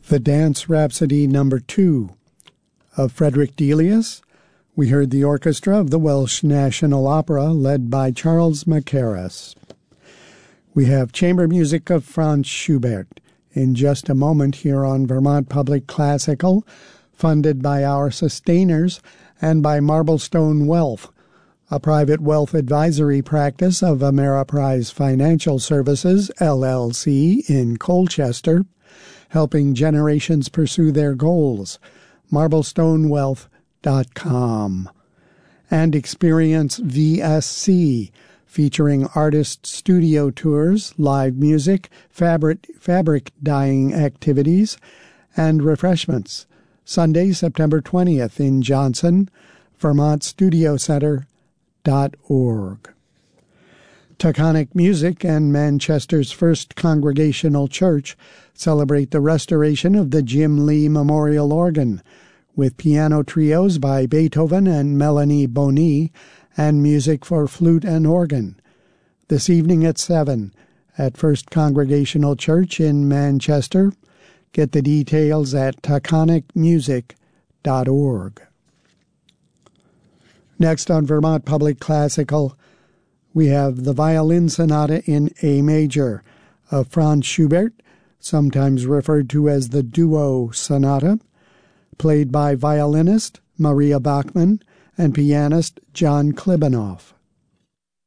The Dance Rhapsody No. 2 of Frederick Delius. We heard the orchestra of the Welsh National Opera, led by Charles Mackerras. We have chamber music of Franz Schubert in just a moment here on Vermont Public Classical, funded by our sustainers and by Marblestone Wealth, a private wealth advisory practice of Ameriprise Financial Services, LLC, in Colchester, helping generations pursue their goals. MarblestoneWealth.com. And Experience VSC, featuring artist studio tours, live music, fabric dyeing activities, and refreshments. Sunday, September 20th in Johnson, VermontStudioCenter.org. Taconic Music and Manchester's First Congregational Church celebrate the restoration of the Jim Lee Memorial Organ, with piano trios by Beethoven and Melanie Boni, and music for flute and organ. This evening at 7 at First Congregational Church in Manchester. Get the details at taconicmusic.org. Next on Vermont Public Classical, we have the Violin Sonata in A Major of Franz Schubert, sometimes referred to as the Duo Sonata, played by violinist Maria Bachmann and pianist John Klibanoff.